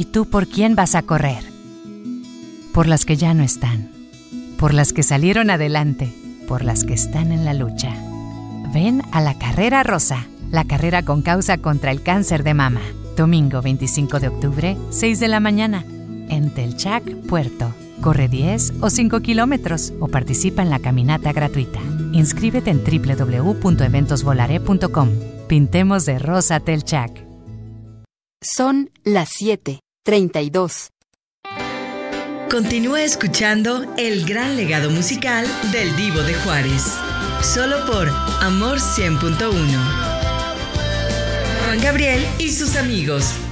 ¿Y tú por quién vas a correr? Por las que ya no están, por las que salieron adelante, por las que están en la lucha. Ven a la Carrera Rosa, la carrera con causa contra el cáncer de mama. Domingo 25 de octubre, 6 de la mañana, en Telchac, Puerto. Corre 10 o 5 kilómetros o participa en la caminata gratuita. Inscríbete en www.eventosvolaré.com. Pintemos de rosa Telchac. Son las 7:32. Continúa escuchando el gran legado musical del Divo de Juárez. Solo por Amor 100.1. Juan Gabriel y sus amigos.